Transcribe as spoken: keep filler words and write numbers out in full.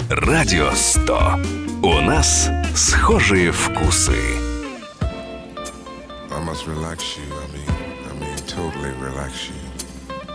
Радио сто. У нас схожие вкусы. I must relax you. I mean, I mean, totally relax you.